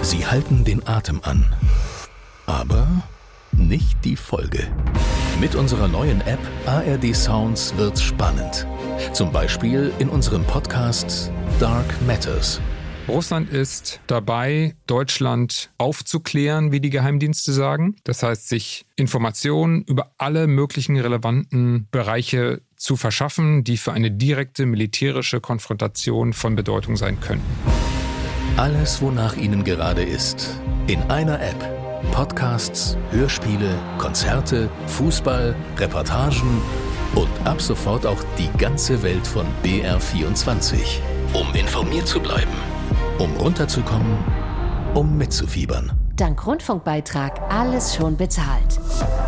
Sie halten den Atem an, aber nicht die Folge. Mit unserer neuen App ARD Sounds wird's spannend. Zum Beispiel in unserem Podcast Dark Matters. Russland ist dabei, Deutschland aufzuklären, wie die Geheimdienste sagen. Das heißt, sich Informationen über alle möglichen relevanten Bereiche zu verschaffen, die für eine direkte militärische Konfrontation von Bedeutung sein könnten. Alles, wonach Ihnen gerade ist, in einer App. Podcasts, Hörspiele, Konzerte, Fußball, Reportagen und ab sofort auch die ganze Welt von BR24. Um informiert zu bleiben, um runterzukommen, um mitzufiebern. Dank Rundfunkbeitrag alles schon bezahlt.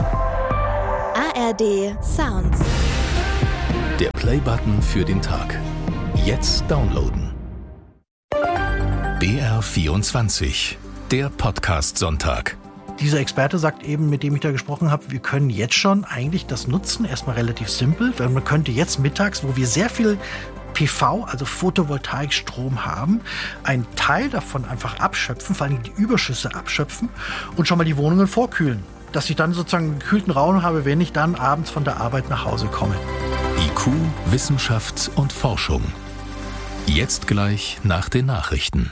ARD Sounds. Der Play-Button für den Tag. Jetzt downloaden. BR24, der Podcast-Sonntag. Dieser Experte sagt eben, mit dem ich da gesprochen habe, wir können jetzt schon eigentlich das nutzen, erstmal relativ simpel, weil man könnte jetzt mittags, wo wir sehr viel PV, also Photovoltaikstrom haben, einen Teil davon einfach abschöpfen, vor allem die Überschüsse abschöpfen und schon mal die Wohnungen vorkühlen. Dass ich dann sozusagen einen gekühlten Raum habe, wenn ich dann abends von der Arbeit nach Hause komme. IQ, Wissenschaft und Forschung. Jetzt gleich nach den Nachrichten.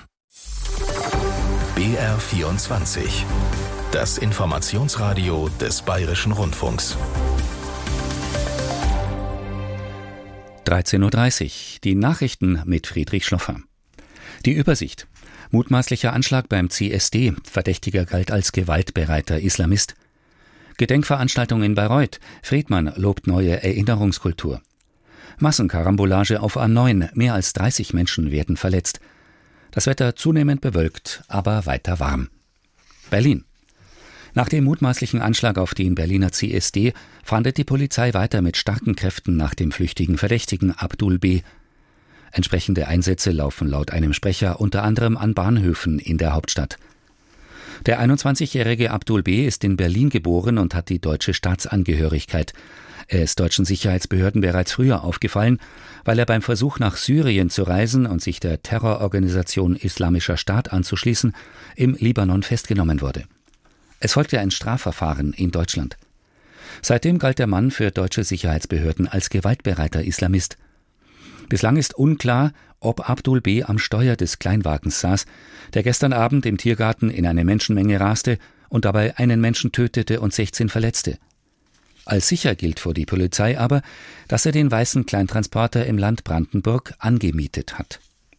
BR24, das Informationsradio des Bayerischen Rundfunks. 13.30 Uhr, die Nachrichten mit Friedrich Schloffer. Die Übersicht. Mutmaßlicher Anschlag beim CSD. Verdächtiger galt als gewaltbereiter Islamist. Gedenkveranstaltung in Bayreuth. Friedmann lobt neue Erinnerungskultur. Massenkarambolage auf A9. Mehr als 30 Menschen werden verletzt. Das Wetter zunehmend bewölkt, aber weiter warm. Berlin. Nach dem mutmaßlichen Anschlag auf den Berliner CSD fahndet die Polizei weiter mit starken Kräften nach dem flüchtigen Verdächtigen Abdul B. Entsprechende Einsätze laufen laut einem Sprecher unter anderem an Bahnhöfen in der Hauptstadt. Der 21-jährige Abdul B. ist in Berlin geboren und hat die deutsche Staatsangehörigkeit. Er ist deutschen Sicherheitsbehörden bereits früher aufgefallen, weil er beim Versuch nach Syrien zu reisen und sich der Terrororganisation Islamischer Staat anzuschließen, im Libanon festgenommen wurde. Es folgte ein Strafverfahren in Deutschland. Seitdem galt der Mann für deutsche Sicherheitsbehörden als gewaltbereiter Islamist. Bislang ist unklar, ob Abdul B. am Steuer des Kleinwagens saß, der gestern Abend im Tiergarten in eine Menschenmenge raste und dabei einen Menschen tötete und 16 verletzte. Als sicher gilt vor die Polizei aber, dass er den weißen Kleintransporter im Land Brandenburg angemietet hat.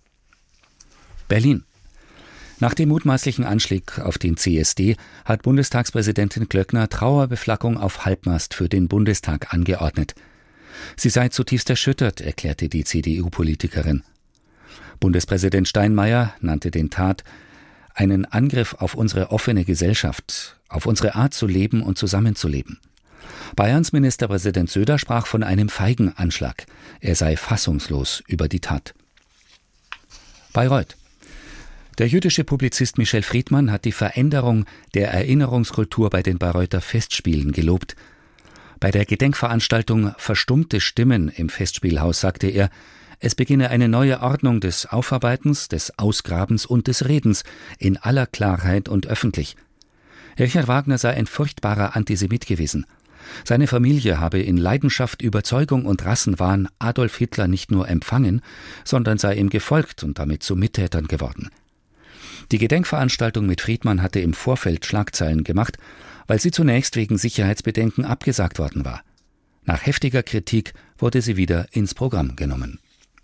Berlin. Nach dem mutmaßlichen Anschlag auf den CSD hat Bundestagspräsidentin Klöckner Trauerbeflaggung auf Halbmast für den Bundestag angeordnet. Sie sei zutiefst erschüttert, erklärte die CDU-Politikerin. Bundespräsident Steinmeier nannte den Tat einen Angriff auf unsere offene Gesellschaft, auf unsere Art zu leben und zusammenzuleben. Bayerns Ministerpräsident Söder sprach von einem feigen Anschlag. Er sei fassungslos über die Tat. Bayreuth. Der jüdische Publizist Michel Friedmann hat die Veränderung der Erinnerungskultur bei den Bayreuther Festspielen gelobt. Bei der Gedenkveranstaltung Verstummte Stimmen im Festspielhaus sagte er, es beginne eine neue Ordnung des Aufarbeitens, des Ausgrabens und des Redens in aller Klarheit und öffentlich. Richard Wagner sei ein furchtbarer Antisemit gewesen. Seine Familie habe in Leidenschaft, Überzeugung und Rassenwahn Adolf Hitler nicht nur empfangen, sondern sei ihm gefolgt und damit zu Mittätern geworden. Die Gedenkveranstaltung mit Friedmann hatte im Vorfeld Schlagzeilen gemacht, weil sie zunächst wegen Sicherheitsbedenken abgesagt worden war. Nach heftiger Kritik wurde sie wieder ins Programm genommen.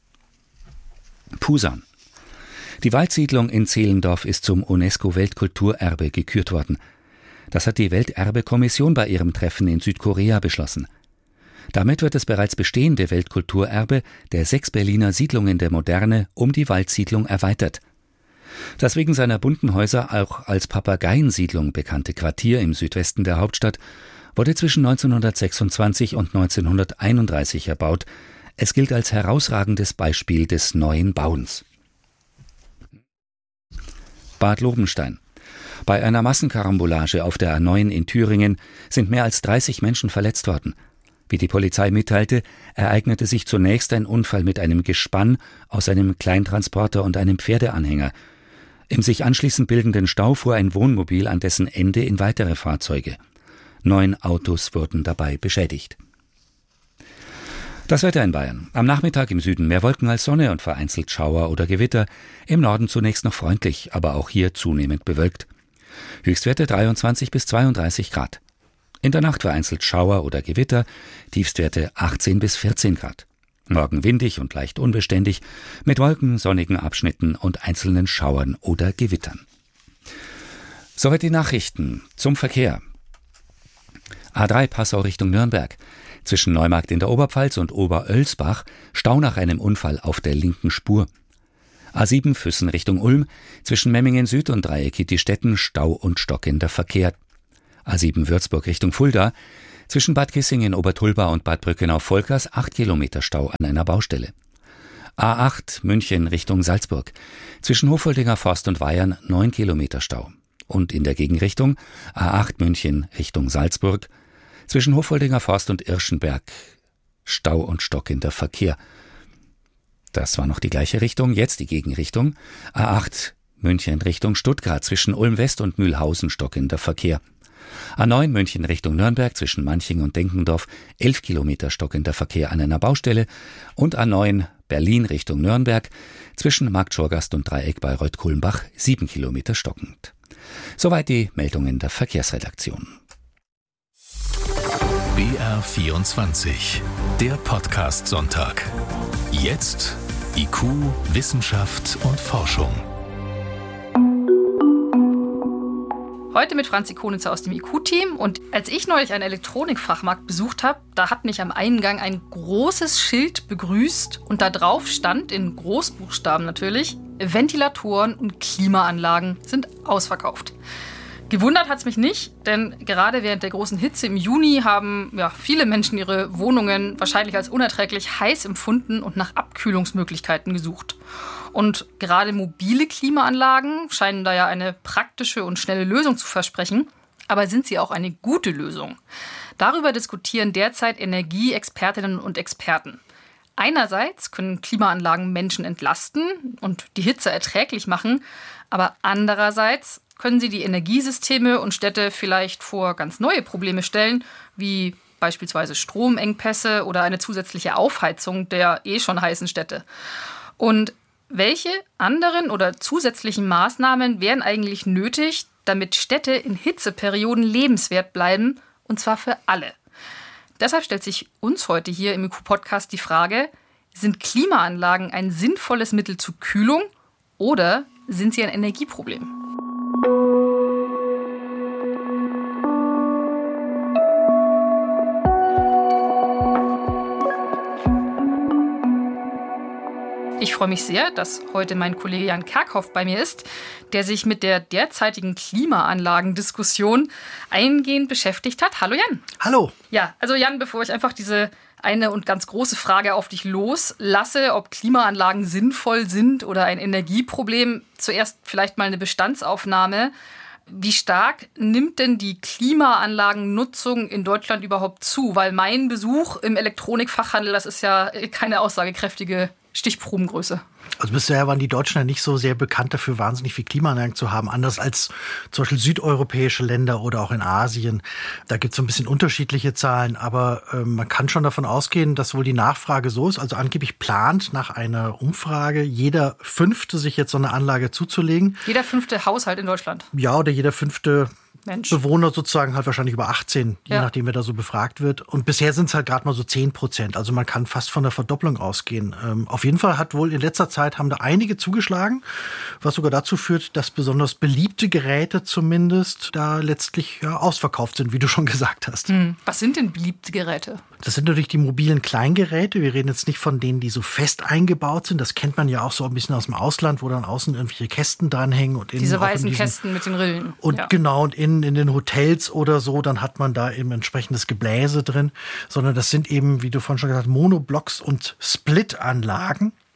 Pusan. Die Waldsiedlung in Zehlendorf ist zum UNESCO-Weltkulturerbe gekürt worden. Das hat die Welterbekommission bei ihrem Treffen in Südkorea beschlossen. Damit wird das bereits bestehende Weltkulturerbe der 6 Berliner Siedlungen der Moderne um die Waldsiedlung erweitert. Das wegen seiner bunten Häuser auch als Papageiensiedlung bekannte Quartier im Südwesten der Hauptstadt wurde zwischen 1926 und 1931 erbaut. Es gilt als herausragendes Beispiel des neuen Bauens. Bad Lobenstein. Bei einer Massenkarambolage auf der A9 in Thüringen sind mehr als 30 Menschen verletzt worden. Wie die Polizei mitteilte, ereignete sich zunächst ein Unfall mit einem Gespann aus einem Kleintransporter und einem Pferdeanhänger. Im sich anschließend bildenden Stau fuhr ein Wohnmobil an dessen Ende in weitere Fahrzeuge. 9 Autos wurden dabei beschädigt. Das Wetter in Bayern. Am Nachmittag im Süden mehr Wolken als Sonne und vereinzelt Schauer oder Gewitter. Im Norden zunächst noch freundlich, aber auch hier zunehmend bewölkt. Höchstwerte 23 bis 32 Grad. In der Nacht vereinzelt Schauer oder Gewitter, Tiefstwerte 18 bis 14 Grad. Morgen windig und leicht unbeständig, mit Wolken, sonnigen Abschnitten und einzelnen Schauern oder Gewittern. Soweit die Nachrichten zum Verkehr. A3 Passau Richtung Nürnberg. Zwischen Neumarkt in der Oberpfalz und Oberölsbach Stau nach einem Unfall auf der linken Spur. A7 Füssen Richtung Ulm. Zwischen Memmingen Süd und Dreieck Kittistetten Stau und stockender Verkehr. A7 Würzburg Richtung Fulda. Zwischen Bad Kissingen, Obertulba und Bad Brückenau-Volkers 8 Kilometer Stau an einer Baustelle. A8 München Richtung Salzburg. Zwischen Hofoldinger Forst und Weyern 9 Kilometer Stau. Und in der Gegenrichtung A8 München Richtung Salzburg. Zwischen Hofoldinger Forst und Irschenberg Stau und stockender Verkehr. Das war noch die gleiche Richtung, jetzt die Gegenrichtung. A8 München Richtung Stuttgart, zwischen Ulm West und Mühlhausen stockender Verkehr. A9 München Richtung Nürnberg, zwischen Manching und Denkendorf 11 Kilometer stockender Verkehr an einer Baustelle. Und A9 Berlin Richtung Nürnberg, zwischen Marktschorgast und Dreieck bei Reuth-Kulmbach 7 Kilometer stockend. Soweit die Meldungen der Verkehrsredaktion. BR24, der Podcast-Sonntag. Jetzt IQ, Wissenschaft und Forschung. Heute mit Franzi Konitzer aus dem IQ-Team. Und als ich neulich einen Elektronikfachmarkt besucht habe, da hat mich am Eingang ein großes Schild begrüßt. Und da drauf stand, in Großbuchstaben natürlich, Ventilatoren und Klimaanlagen sind ausverkauft. Gewundert hat es mich nicht, denn gerade während der großen Hitze im Juni haben viele Menschen ihre Wohnungen wahrscheinlich als unerträglich heiß empfunden und nach Abkühlungsmöglichkeiten gesucht. Und gerade mobile Klimaanlagen scheinen da ja eine praktische und schnelle Lösung zu versprechen. Aber sind sie auch eine gute Lösung? Darüber diskutieren derzeit Energieexpertinnen und Experten. Einerseits können Klimaanlagen Menschen entlasten und die Hitze erträglich machen, aber andererseits können sie die Energiesysteme und Städte vielleicht vor ganz neue Probleme stellen, wie beispielsweise Stromengpässe oder eine zusätzliche Aufheizung der schon heißen Städte. Und welche anderen oder zusätzlichen Maßnahmen wären eigentlich nötig, damit Städte in Hitzeperioden lebenswert bleiben, und zwar für alle? Deshalb stellt sich uns heute hier im IQ-Podcast die Frage, sind Klimaanlagen ein sinnvolles Mittel zur Kühlung oder sind sie ein Energieproblem? Ich freue mich sehr, dass heute mein Kollege Jan Kerkhoff bei mir ist, der sich mit der derzeitigen Klimaanlagendiskussion eingehend beschäftigt hat. Hallo Jan. Hallo. Ja, also Jan, bevor ich einfach diese eine und ganz große Frage auf dich loslasse, ob Klimaanlagen sinnvoll sind oder ein Energieproblem, zuerst vielleicht mal eine Bestandsaufnahme. Wie stark nimmt denn die Klimaanlagennutzung in Deutschland überhaupt zu? Weil mein Besuch im Elektronikfachhandel, das ist ja keine aussagekräftige Stichprobengröße. Also bisher waren die Deutschen ja nicht so sehr bekannt dafür, wahnsinnig viel Klimaanlagen zu haben, anders als zum Beispiel südeuropäische Länder oder auch in Asien. Da gibt es so ein bisschen unterschiedliche Zahlen, aber man kann schon davon ausgehen, dass wohl die Nachfrage so ist. Also angeblich plant nach einer Umfrage jeder Fünfte, sich jetzt so eine Anlage zuzulegen. Jeder 5. Haushalt in Deutschland? Ja, oder jeder 5. Mensch. Bewohner sozusagen halt wahrscheinlich über 18, je nachdem, wer da so befragt wird. Und bisher sind es halt gerade mal so 10%. Also man kann fast von der Verdopplung ausgehen. Auf jeden Fall hat wohl in letzter Zeit haben da einige zugeschlagen, was sogar dazu führt, dass besonders beliebte Geräte zumindest da letztlich ausverkauft sind, wie du schon gesagt hast. Was sind denn beliebte Geräte? Das sind natürlich die mobilen Kleingeräte. Wir reden jetzt nicht von denen, die so fest eingebaut sind. Das kennt man ja auch so ein bisschen aus dem Ausland, wo dann außen irgendwelche Kästen dranhängen. Und diese weißen Kästen mit den Rillen. Und genau, und in den Hotels oder so, dann hat man da eben entsprechendes Gebläse drin. Sondern das sind eben, wie du vorhin schon gesagt hast, Monoblocks und Split-Anlagen.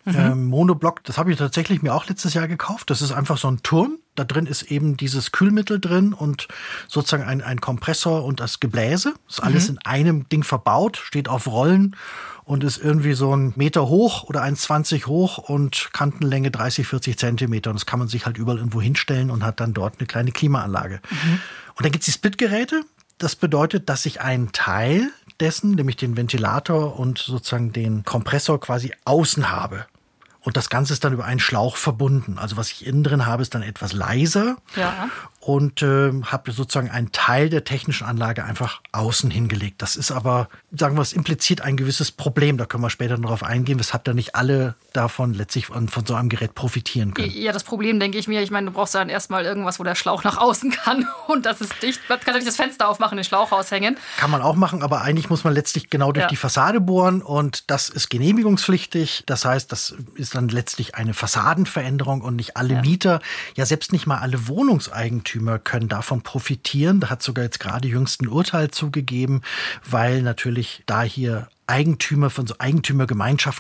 Monoblock, das habe ich tatsächlich mir auch letztes Jahr gekauft. Das ist einfach so ein Turm. Da drin ist eben dieses Kühlmittel drin und sozusagen ein Kompressor und das Gebläse. Das ist alles in einem Ding verbaut, steht auf Rollen und ist irgendwie so 1 Meter hoch oder 1,20 hoch und Kantenlänge 30, 40 Zentimeter. Und das kann man sich halt überall irgendwo hinstellen und hat dann dort eine kleine Klimaanlage. Und dann gibt es die Splitgeräte. Das bedeutet, dass ich einen Teil dessen, nämlich den Ventilator und sozusagen den Kompressor quasi außen habe. Und das Ganze ist dann über einen Schlauch verbunden. Also was ich innen drin habe, ist dann etwas leiser. Ja. Und habe sozusagen einen Teil der technischen Anlage einfach außen hingelegt. Das ist aber, sagen wir, es impliziert ein gewisses Problem. Da können wir später darauf eingehen, weshalb da nicht alle davon letztlich von so einem Gerät profitieren können. Ja, das Problem, denke ich mir, du brauchst dann erstmal irgendwas, wo der Schlauch nach außen kann und das ist dicht. Man kann ja nicht das Fenster aufmachen, den Schlauch raushängen. Kann man auch machen, aber eigentlich muss man letztlich genau durch die Fassade bohren und das ist genehmigungspflichtig. Das heißt, das ist dann letztlich eine Fassadenveränderung und nicht alle Mieter, ja selbst nicht mal alle Wohnungseigentümer können davon profitieren. Da hat sogar jetzt gerade jüngst ein Urteil zugegeben, weil natürlich da hier Eigentümer von so Eigentümergemeinschaften